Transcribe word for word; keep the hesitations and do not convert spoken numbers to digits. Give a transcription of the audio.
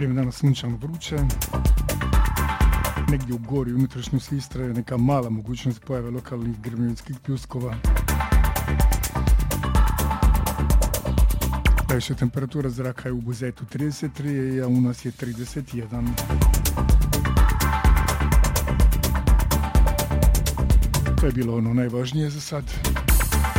Vrijeme danas sunčano vruće. Negdje u gori unutrašnjosti Istre je neka mala mogućnost pojave lokalnih grmljenskih pljuskova. Najviša temperatura zraka je u Buzetu trideset tri, a u nas je trideset jedan. To je bilo ono najvažnije za sad.